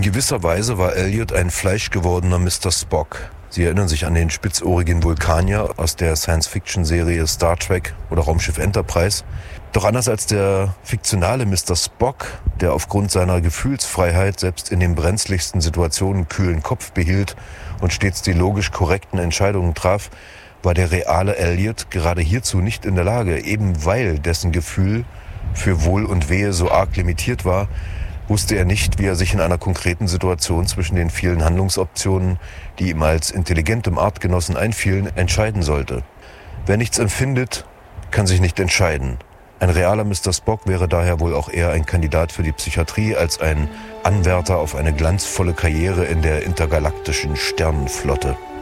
gewisser Weise war Elliot ein fleischgewordener Mr. Spock. Sie erinnern sich an den spitzohrigen Vulkanier aus der Science-Fiction-Serie Star Trek oder Raumschiff Enterprise. Doch anders als der fiktionale Mr. Spock, der aufgrund seiner Gefühlsfreiheit selbst in den brenzligsten Situationen kühlen Kopf behielt und stets die logisch korrekten Entscheidungen traf, war der reale Elliot gerade hierzu nicht in der Lage, eben weil dessen Gefühl für Wohl und Wehe so arg limitiert war, wusste er nicht, wie er sich in einer konkreten Situation zwischen den vielen Handlungsoptionen, die ihm als intelligentem Artgenossen einfielen, entscheiden sollte. Wer nichts empfindet, kann sich nicht entscheiden. Ein realer Mr. Spock wäre daher wohl auch eher ein Kandidat für die Psychiatrie als ein Anwärter auf eine glanzvolle Karriere in der intergalaktischen Sternenflotte.